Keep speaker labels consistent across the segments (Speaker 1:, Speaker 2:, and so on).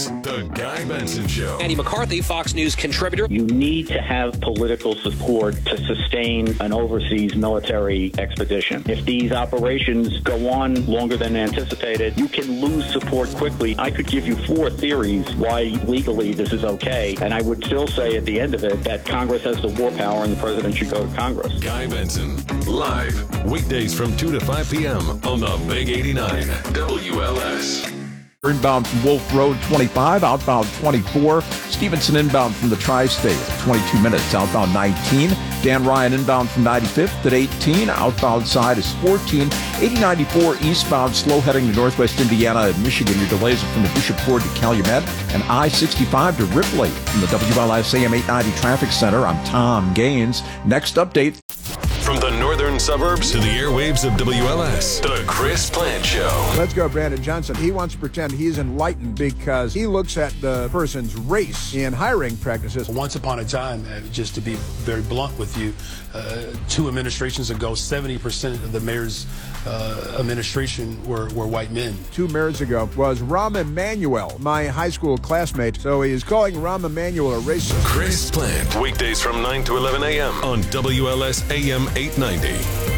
Speaker 1: The Guy Benson Show.
Speaker 2: Andy McCarthy, Fox News contributor.
Speaker 3: You need to have political support to sustain an overseas military expedition. If these operations go on longer than anticipated, you can lose support quickly. I could give you 4 theories why legally this is okay, and I would still say at the end of it that Congress has the war power and the president should go to Congress.
Speaker 1: Guy Benson, live, weekdays from 2 to 5 p.m. on the Big 89 WLS.
Speaker 4: Inbound from Wolf Road, 25, outbound 24. Stevenson inbound from the Tri-State, 22 minutes, outbound 19. Dan Ryan inbound from 95th at 18, outbound side is 14. 8094 eastbound, slow heading to northwest Indiana and Michigan. Your delays are from the Bishop Ford to Calumet, and I-65 to Ripley. From the WLS AM 890 Traffic Center, I'm Tom Gaines. Next update.
Speaker 1: From the northern suburbs to the airwaves of WLS, the Chris Plant Show.
Speaker 5: Let's go, Brandon Johnson. He wants to pretend he's enlightened because he looks at the person's race in hiring practices.
Speaker 6: Once upon a time, just to be very blunt with you, 2 administrations ago, 70% of the mayor's administration were white men.
Speaker 5: 2 mayors ago was Rahm Emanuel, my high school classmate. So he is calling Rahm Emanuel a racist.
Speaker 1: Chris Plant, weekdays from 9 to 11 a.m. on WLS AM 890.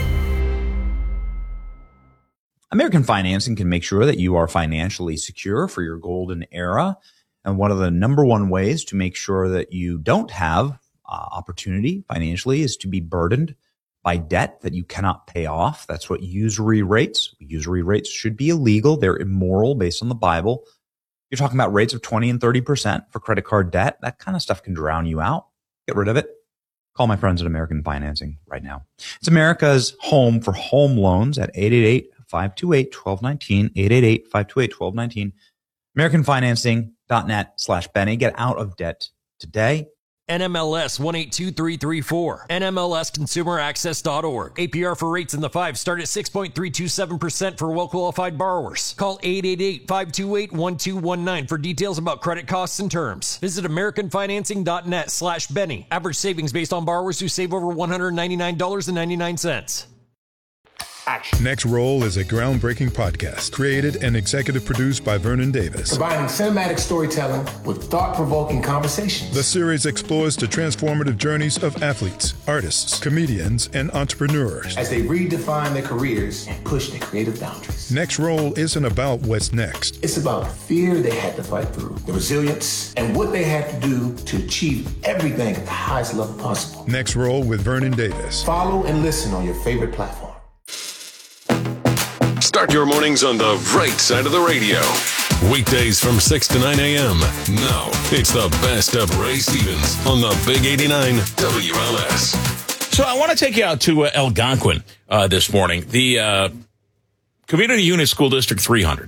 Speaker 7: American Financing can make sure that you are financially secure for your golden era. And one of the number one ways to make sure that you don't have opportunity financially is to be burdened by debt that you cannot pay off. That's what usury rates. Usury rates should be illegal. They're immoral based on the Bible. You're talking about rates of 20 and 30% for credit card debt. That kind of stuff can drown you out. Get rid of it. Call my friends at American Financing right now. It's America's home for home loans at 888-528-1219, 888-528-1219, AmericanFinancing.net/Benny. Get out of debt today.
Speaker 8: NMLS 182334. NMLSConsumerAccess.org. APR for rates in the 5 start at 6.327% for well-qualified borrowers. Call 888-528-1219 for details about credit costs and terms. Visit AmericanFinancing.net/Benny. Average savings based on borrowers who save over $199.99.
Speaker 9: Action. Next Roll is a groundbreaking podcast created and executive produced by Vernon Davis.
Speaker 10: Combining cinematic storytelling with thought-provoking conversations.
Speaker 9: The series explores the transformative journeys of athletes, artists, comedians, and entrepreneurs
Speaker 10: as they redefine their careers and push their creative boundaries.
Speaker 9: Next Roll isn't about what's next.
Speaker 10: It's about the fear they had to fight through, the resilience, and what they had to do to achieve everything at the highest level possible.
Speaker 9: Next Roll with Vernon Davis.
Speaker 10: Follow and listen on your favorite platform.
Speaker 1: Start your mornings on the right side of the radio. Weekdays from 6 to 9 a.m. Now, it's the best of Ray Stevens on the Big 89 WLS.
Speaker 11: So I want to take you out to Algonquin this morning. The Community Unit School District 300.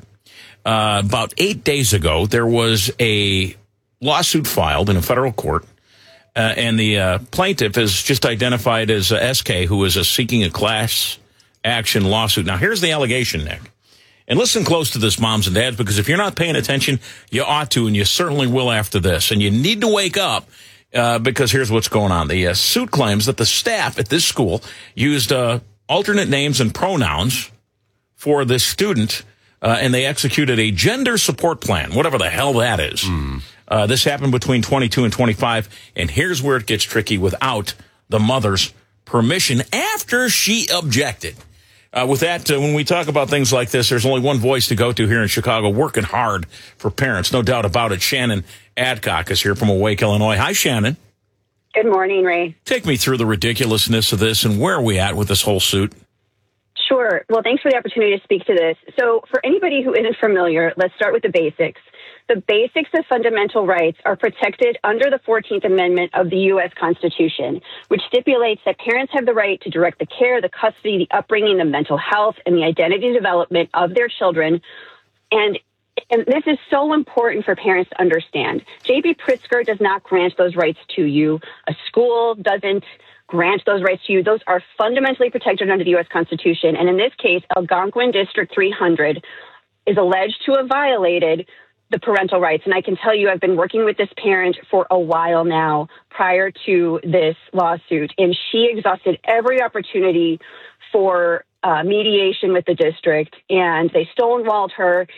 Speaker 11: About 8 days ago, there was a lawsuit filed in a federal court. And the plaintiff is just identified as SK, who is seeking a class action lawsuit. Now, here's the allegation, Nick. And listen close to this, moms and dads, because if you're not paying attention, you ought to, and you certainly will after this. And you need to wake up because here's what's going on. The suit claims that the staff at this school used alternate names and pronouns for this student, and they executed a gender support plan, whatever the hell that is. This happened between 22 and 25, and here's where it gets tricky without the mother's permission after she objected. With that, when we talk about things like this, there's only one voice to go to here in Chicago, working hard for parents, no doubt about it. Shannon Adcock is here from Awake, Illinois. Hi, Shannon.
Speaker 12: Good morning, Ray.
Speaker 11: Take me through the ridiculousness of this and where are we at with this whole suit?
Speaker 12: Sure. Well, thanks for the opportunity to speak to this. So for anybody who isn't familiar, let's start with the basics. The basics of fundamental rights are protected under the 14th Amendment of the U.S. Constitution, which stipulates that parents have the right to direct the care, the custody, the upbringing, the mental health, and the identity development of their children. And this is so important for parents to understand. J.B. Pritzker does not grant those rights to you. A school doesn't grant those rights to you. Those are fundamentally protected under the U.S. Constitution. And in this case, Algonquin District 300 is alleged to have violated the parental rights. And I can tell you, I've been working with this parent for a while now prior to this lawsuit, and she exhausted every opportunity for mediation with the district, and they stonewalled her.